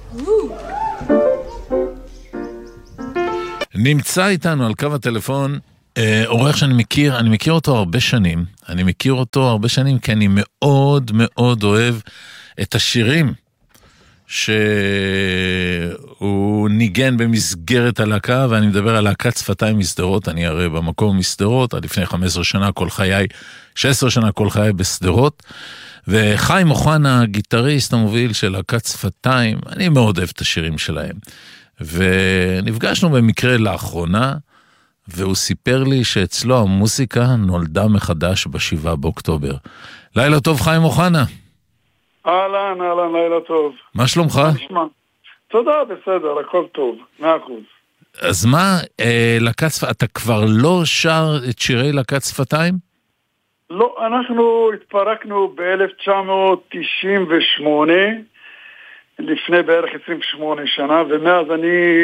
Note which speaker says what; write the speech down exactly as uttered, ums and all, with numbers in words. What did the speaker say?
Speaker 1: נמצא איתנו על קו הטלפון עורך שאני מכיר, אני מכיר אותו הרבה שנים, אני מכיר אותו הרבה שנים כי אני מאוד מאוד אוהב את השירים שהוא ניגן במסגרת הלהקה, ואני מדבר על להקת שפתיים מסדרות. אני הרי במקום מסדרות, עד לפני חמש עשרה שנה כל חיי, שש עשרה שנה כל חיי בסדרות, וחיים אוחנה, הגיטריסט המוביל של להקת שפתיים, אני מאוד אוהב את השירים שלהם. ונפגשנו במקרה לאחרונה, והוא סיפר לי שאצלו המוסיקה נולדה מחדש בשבעה באוקטובר. לילה טוב, חיים אוחנה.
Speaker 2: אהלן, אהלן, לילה טוב.
Speaker 1: מה שלומך?
Speaker 2: נשמע. תודה, בסדר, הכל טוב, מאה אחוז.
Speaker 1: אז מה, אה, להקת שפתיים, אתה כבר לא שר את שירי להקת שפתיים?
Speaker 2: לא, אנחנו התפרקנו ב-אלף תשע מאות תשעים ושמונה, לפני בערך עשרים ושמונה שנה, ומאז אני